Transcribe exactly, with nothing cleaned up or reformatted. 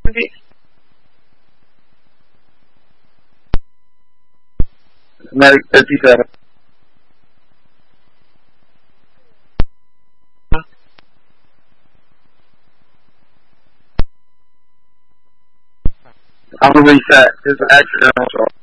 Medic fifty-seven. I'm gonna reset. This is accidental.